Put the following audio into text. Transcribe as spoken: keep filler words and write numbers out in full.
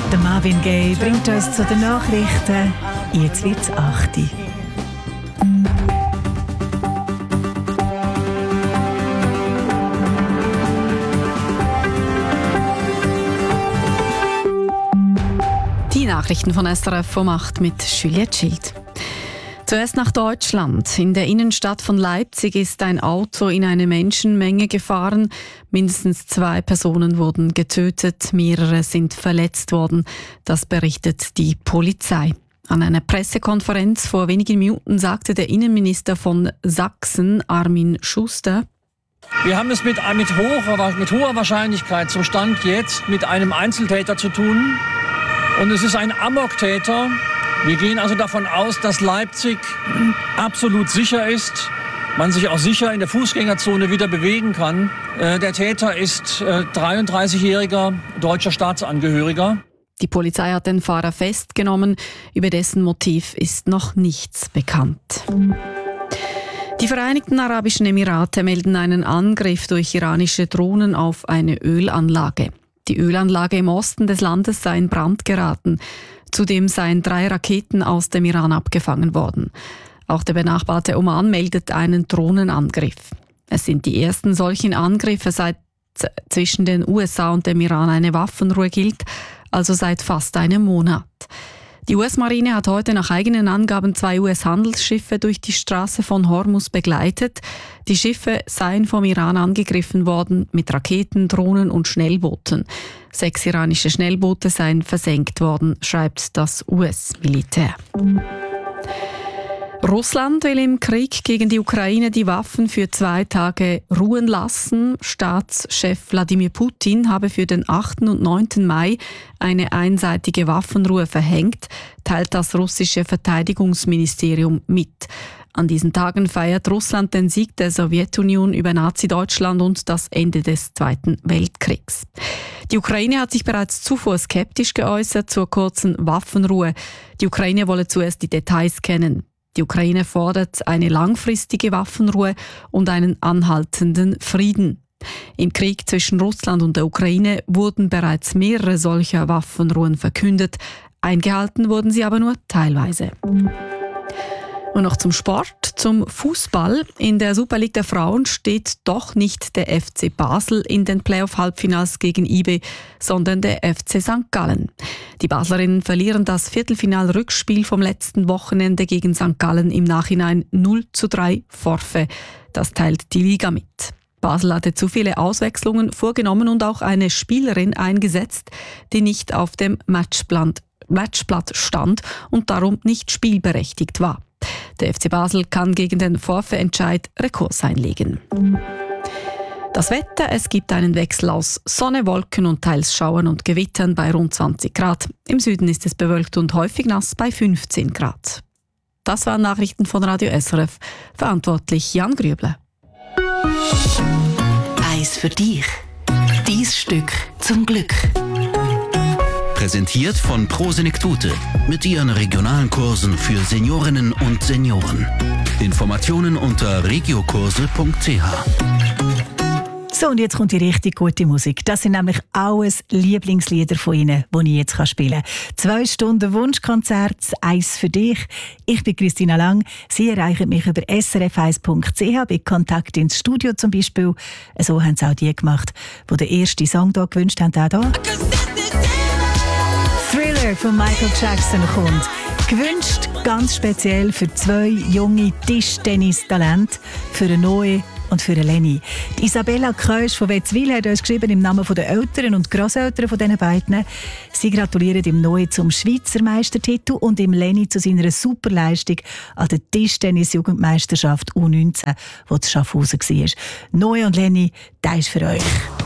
Der Marvin Gaye bringt uns zu den Nachrichten. Jetzt wird's acht. Die Nachrichten von S R F vom acht mit Juliette Schild. Zuerst nach Deutschland. In der Innenstadt von Leipzig ist ein Auto in eine Menschenmenge gefahren. Mindestens zwei Personen wurden getötet, mehrere sind verletzt worden. Das berichtet die Polizei. An einer Pressekonferenz vor wenigen Minuten sagte der Innenminister von Sachsen, Armin Schuster: Wir haben es mit, mit, hoher, mit hoher Wahrscheinlichkeit zum Stand jetzt mit einem Einzeltäter zu tun. Und es ist ein Amoktäter. Wir gehen also davon aus, dass Leipzig absolut sicher ist, man sich auch sicher in der Fußgängerzone wieder bewegen kann. Äh, der Täter ist äh, dreiunddreißigjähriger deutscher Staatsangehöriger. Die Polizei hat den Fahrer festgenommen. Über dessen Motiv ist noch nichts bekannt. Die Vereinigten Arabischen Emirate melden einen Angriff durch iranische Drohnen auf eine Ölanlage. Die Ölanlage im Osten des Landes sei in Brand geraten. Zudem seien drei Raketen aus dem Iran abgefangen worden. Auch der benachbarte Oman meldet einen Drohnenangriff. Es sind die ersten solchen Angriffe, seit zwischen den U S A und dem Iran eine Waffenruhe gilt, also seit fast einem Monat. Die U S-Marine hat heute nach eigenen Angaben zwei U S-Handelsschiffe durch die Straße von Hormuz begleitet. Die Schiffe seien vom Iran angegriffen worden mit Raketen, Drohnen und Schnellbooten. Sechs iranische Schnellboote seien versenkt worden, schreibt das U S-Militär. Russland will im Krieg gegen die Ukraine die Waffen für zwei Tage ruhen lassen. Staatschef Wladimir Putin habe für den achten und neunten Mai eine einseitige Waffenruhe verhängt, teilt das russische Verteidigungsministerium mit. An diesen Tagen feiert Russland den Sieg der Sowjetunion über Nazi-Deutschland und das Ende des Zweiten Weltkriegs. Die Ukraine hat sich bereits zuvor skeptisch geäußert zur kurzen Waffenruhe. Die Ukraine wolle zuerst die Details kennen. Die Ukraine fordert eine langfristige Waffenruhe und einen anhaltenden Frieden. Im Krieg zwischen Russland und der Ukraine wurden bereits mehrere solcher Waffenruhen verkündet. Eingehalten wurden sie aber nur teilweise. Und noch zum Sport, zum Fußball. In der Super League der Frauen steht doch nicht der F C Basel in den Playoff-Halbfinals gegen I B, sondern der F C Sankt Gallen. Die Baslerinnen verlieren das Viertelfinal-Rückspiel vom letzten Wochenende gegen Sankt Gallen im Nachhinein null zu drei Forfait. Das teilt die Liga mit. Basel hatte zu viele Auswechslungen vorgenommen und auch eine Spielerin eingesetzt, die nicht auf dem Matchplan, Matchblatt stand und darum nicht spielberechtigt war. Der F C Basel kann gegen den Forfait-Entscheid Rekurs einlegen. Das Wetter: Es gibt einen Wechsel aus Sonne, Wolken und teils Schauern und Gewittern bei rund zwanzig Grad. Im Süden ist es bewölkt und häufig nass bei fünfzehn Grad. Das waren Nachrichten von Radio S R F. Verantwortlich Jan Grüble. Eis für dich. Dies Stück zum Glück. Präsentiert von Pro Senectute mit ihren regionalen Kursen für Seniorinnen und Senioren. Informationen unter regiokurse punkt c h. So, und jetzt kommt die richtig gute Musik. Das sind nämlich alles Lieblingslieder von Ihnen, die ich jetzt spielen kann. Zwei Stunden Wunschkonzert, eins für dich. Ich bin Christina Lang. Sie erreichen mich über s r f eins punkt c h, bei Kontakt ins Studio zum Beispiel. So haben es auch die gemacht, die den ersten Song hier gewünscht haben. Auch hier. Thriller von Michael Jackson kommt. Gewünscht ganz speziell für zwei junge Tischtennis-Talente, für eine neue und für Leni. Die Isabella Keusch von Wetzwil hat uns geschrieben im Namen der Eltern und Grosseltern von diesen beiden. Sie gratulieren dem Neuen zum Schweizer Meistertitel und dem Leni zu seiner Superleistung an der Tischtennis-Jugendmeisterschaft U neunzehn, die zu Schaffhausen war. Neue und Leni, das ist für euch.